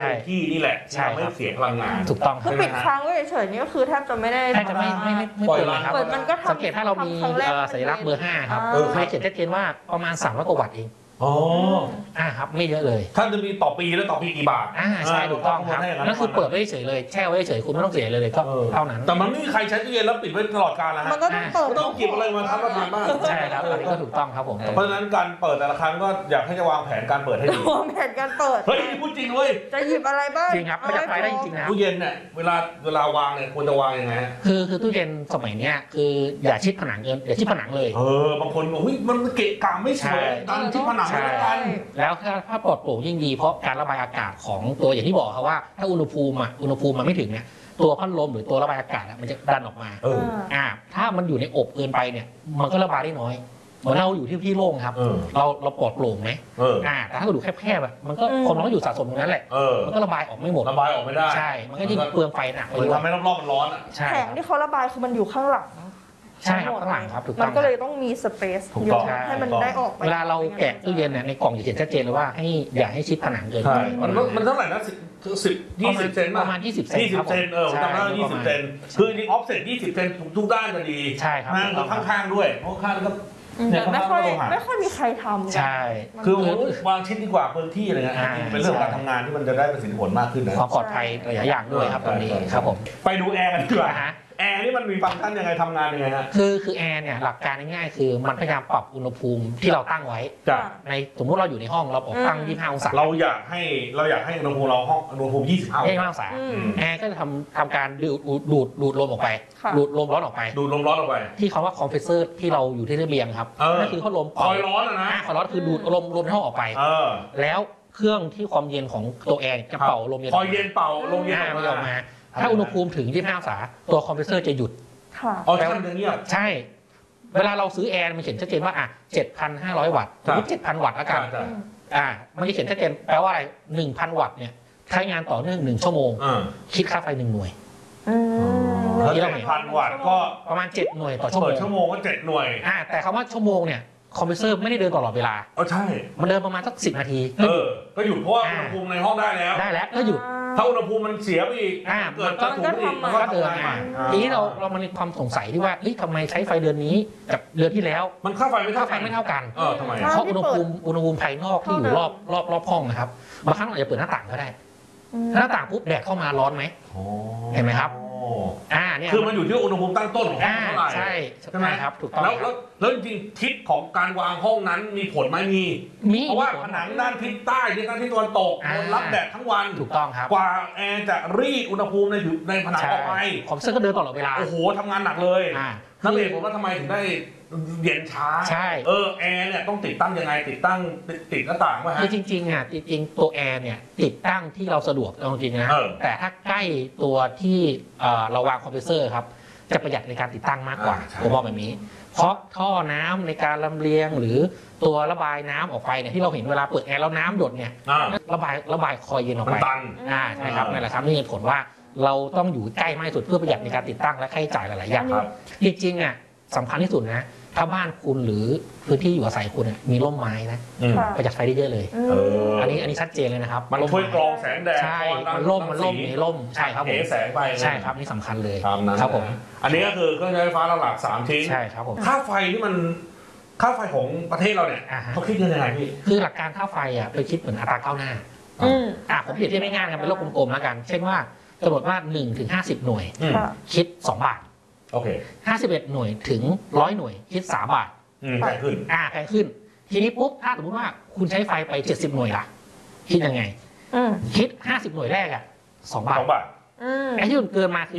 ที่นี่แหละทำให้เสียพลังงานถูกต้องคือปิดค้างไว้เฉยๆนี่ก็คือแทบจะไม่ได้ปล่อยครับมันก็สังเกตถ้าเรามีสัญลักษณ์เบอร์ 5ครับไม่เขียนชัดเจนว่าประมาณ300 กว่าวัตต์เองครับไม่เยอะเลยท่านจะมีต่อปีแล้วต่อปีกี่บาทใช่ถูกต้องครับนั่นคือเปิดไว้เฉยเลยแช่ไว้เฉยคุณไม่ต้องเสียเลยก็เท่านั้นแต่มันไม่มีใครใช้ตู้เย็นแล้วปิดไว้ตลอดกาลแล้วมันก็ต้องเปิดต้องเก็บอะไรมาทำบ้างใช่ครับอันนี้ก็ถูกต้องครับผมเพราะฉะนั้นการเปิดแต่ละครั้งก็อยากให้จะวางแผนการเปิดให้ดีวางแผนการเปิดเฮ้ยพูดจริงเว้ยจะหยิบอะไรบ้างจริงครับประหยัดไฟได้จริงนะตู้เย็นเนี่ยเวลาวางเนี่ยควรจะวางยังไงคือตู้เย็นสมัยเนี้ยคืออย่าชิดผนังอย่าชิดผนังเลยบางคนบอกเฮ้ยมันเกะกะไม่สวยดันชิดผนังไม่กันแล้วถ้าปลอดโปร่งยิ่งดีเพราะการระบายอากาศของตัวอย่างที่บอกครับว่าถ้าอุณหภูมิมันไม่ถึงเนี่ยตัวพัดลมหรือตัวระบายอากาศมันจะดันออกมาถ้ามันอยู่ในอบเกินไปเนี่ยมันก็ระบายได้น้อยเหมือนเราอยู่ที่โล่งครับเราปลอดโปร่งไหมแต่ถ้าเราอยู่แคบๆมันก็ความร้อนอยู่สะสมตรงนั้นแหละมันก็ระบายออกไม่หมดระบายออกไม่ได้ใช่มันก็ยิ่งเปลืองไฟหนักทำให้รอบๆมันร้อนแผงที่เขาระบายคือมันอยู่ข้างหลังใช่ครับข้างหลังครับถูกต้องมันก็เลยต้องมีสเปซอยู่ให้มันได้ออกเวลาเราแกะตู้เย็นเนี่ยในกล่องจะเขียนชัดเจนเลยว่าอย่าให้ชิดผนังเกินไปมันเท่าไหร่นะ20 เซนประมาณ20 เซน 20 เซนจำได้20 เซนคือจริงออฟเซ็ต20 เซนทุกด้านจะดีใช่ครับข้างๆด้วยเพราะข้างก็ไม่ค่อยมีใครทำใช่คือวางชิ้นดีกว่าพื้นที่อะไรเงี้ยเป็นเรื่องการทำงานที่มันจะได้ประสิทธิผลมากขึ้นนะความปลอดภัยหลายอย่างด้วยครับตอนนี้ครับผมไปดูแอร์กันดีกว่าแอร์นี่มันมีฟังก์ชันยังไงทำงานยังไงฮะคือแอร์เนี่ยหลักการง่ายๆคือมันพยายามปรับอุณหภูมิที่เราตั้งไว้ในสมมุติเราอยู่ในห้องเราตั้ง25 องศาเราอยากให้อุณหภูมิเราห้องอุณหภูมิ25 องศาแอร์ก็จะทำการดูดลมออกไปดูดลมร้อนออกไปที่คำว่าคอมเพรสเซอร์ที่เราอยู่ที่ระเบียงครับนั่นคือพัดลมคอยร้อนนะคอยร้อนคือดูดลมในห้องออกไปแล้วเครื่องที่ความเย็นของตัวแอร์จะเป่าลมเย็นคอยเย็นเป่าลมเย็นออกมาถ้าอุณหภูมิถึง25 องศาตัวคอมเพรสเซอร์จะหยุดแปลว่าเงียบใช่เวลาเราซื้อแอร์มันเขียนชัดเจนว่า7,500 วัตต์หรือ7,000 วัตต์แล้วกันมันจะเขียนชัดเจนแปลว่าอะไร 1,000 วัตต์เนี่ยใช้งานต่อเนื่อง1 ชั่วโมงคิดค่าไฟ1 หน่วยที่เราเห็น1,000 วัตต์ก็ประมาณ7 หน่วยต่อชั่วโมงก็7 หน่วยแต่คำว่าชั่วโมงเนี่ยคอมเพรสเซอร์ไม่ได้เดินตลอดเวลาใช่มันเดินประมาณสัก10 นาทีก็หยุดเพราะว่าอุณหภูมิในห้องได้แล้วก็หยุดถ้าอุณหภูมิมันเสียไปอีกเกิดก็ถูกอีกมันก็เดินมาทีนี้เรามันมีความสงสัยที่ว่าทำไมใช้ไฟเดือนนี้กับเดือนที่แล้วมันค่าไฟไม่เท่ากันทำไมเพราะอุณหภูมิภายนอกที่อยู่รอบห้องนะครับบางครั้งเราจะเปิดหน้าต่างก็ได้หน้าต่างปุ๊บแดดเข้ามาร้อนไหมเห็นไหมครับเนี่ยคือมันอยู่ที่อุณหภูมิตั้งต้นของห้องเท่าไหร่ใช่ไหมครับถูกต้องแล้วจริงทิศของการวางห้องนั้นมีผลไหมเพราะว่าผนังด้านทิศใต้ด้านทิศตะวันตกรับแดดทั้งวันถูกต้องครับกว่าแอร์จะรีดอุณหภูมิในผนังออกไปคอมเพรสเซอร์ก็เดินตลอดเวลาโอ้โหทำงานหนักเลยนั่นเองผมว่าทำไมถึงได้เย็นช้าใช่แอร์เนี่ยต้องติดตั้งยังไงติดหน้าต่างไหมฮะคือจริงตัวแอร์เนี่ยติดตั้งที่เราสะดวกจริงๆนะแต่ถ้าใกล้ตัวที่เราวางคอมเพรสเซอร์ครับจะประหยัดในการติดตั้งมากกว่าผมบอกแบบนี้เพราะท่อน้ำในการลำเลียงหรือตัวระบายน้ำออกไปเนี่ยที่เราเห็นเวลาเปิดแอร์แล้วน้ำหยดเนี่ยระบายคอยเย็นออกไปใช่ครับนั่นแหละครับนี่เหตุผลว่าเราต้องอยู่ใกล้มากที่สุดเพื่อประหยัดในการติดตั้งและค่าใช้จ่ายหลายๆอย่างจริงๆสำคัญที่สุดนะถ้าบ้านคุณหรือพื้นที่อยู่อาศัยคุณมีร่มไม้นะประหยัดไฟได้เยอะเลยอันนี้ชัดเจนเลยนะครับมันช่วยกรองแสงแดดใช่มันร่มในร่มใช่ครับผมแสงไปใช่ครับนี่สำคัญเลยครับผมอันนี้ก็คือเครื่องใช้ไฟฟ้าหลัก3 ชิ้นใช่ครับผมค่าไฟที่มันค่าไฟของประเทศเราเนี่ยเขาคิดยังไงพี่คือหลักการค่าไฟไปคิดเหมือนอัตราก้าวหน้าผมเปรียบเทียบง่ายๆกันเป็นโลกกลมๆแล้วกันเช่นว่ากำหนดว่า1 ถึง 50 หน่วยคิด2 บาทโอเค 51 หน่วยถึง100 หน่วยคิด3 บาทแพงขึ้นแพงขึ้นทีนี้ปุ๊บถ้าสมมติว่าคุณใช้ไฟไป70 หน่วยล่ะคิดยังไงคิด50 หน่วยแรก2 บาทไอ้ที่เกินมาคือ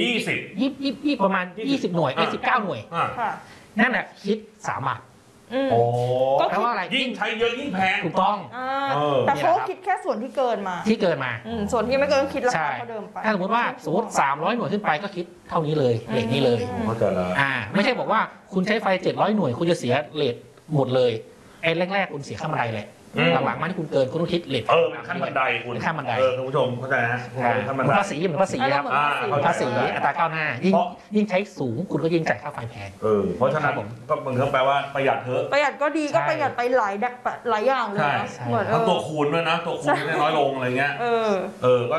20ประมาณ20 หน่วย19 หน่วยนั่นแหละคิด3 บาทก็แปลว่าอะไรยิ่งใช้เยอะยิ่งแพงถูกต้องแต่เขาคิดแค่ส่วนที่เกินมาส่วนที่ไม่เกินคิดราคาเท่าเดิมไปถ้าสมมติว่า300 หน่วยขึ้นไปก็คิดเท่านี้เลยเรทนี้เลยไม่ใช่บอกว่าคุณใช้ไฟ700 หน่วยคุณจะเสียเรทหมดเลยไอ้แรกๆคุณเสียค่าบันไดแหละหลังๆมาที่คุณเกินคุณต้องคิดเรทขั้นบันไดคุณขั้นบันไดคุณผู้ชมเข้าใจนะภาษีเหมือนภาษีครับภาษีอัตราก้าวหน้ายิ่งใช้สูงคุณก็ยิ่งจ่ายค่าไฟแพงเพราะฉะนั้นก็มันก็แปลว่าประหยัดเถอะประหยัดก็ดีก็ประหยัดไปหลายอย่างเลยเหมือนตัวคูณด้วยนะตัวคูณน้อยลงอะไรเงี้ยก็